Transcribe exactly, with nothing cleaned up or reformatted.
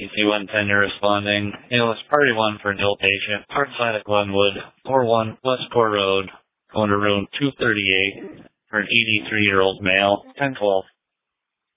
You see one ten, you're responding. Alice, party one for an ill patient, park side at Glenwood, four one Westport Road, going to room two thirty-eight for an eighty-three-year-old male, ten twelve.